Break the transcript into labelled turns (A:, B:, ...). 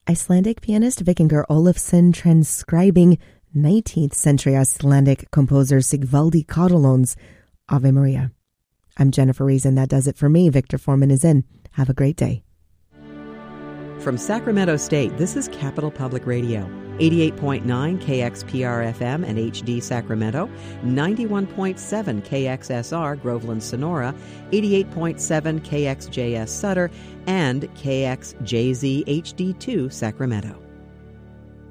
A: Icelandic pianist Vikingur Olafsson transcribing 19th century Icelandic composer Sigvaldi Karlsson's Ave Maria. I'm Jennifer Reason. That does it for me. Victor Foreman is in. Have a great day.
B: From Sacramento State, this is Capital Public Radio. 88.9 KXPR-FM and HD Sacramento, 91.7 KXSR Groveland Sonora, 88.7 KXJS Sutter, and KXJZ HD2 Sacramento.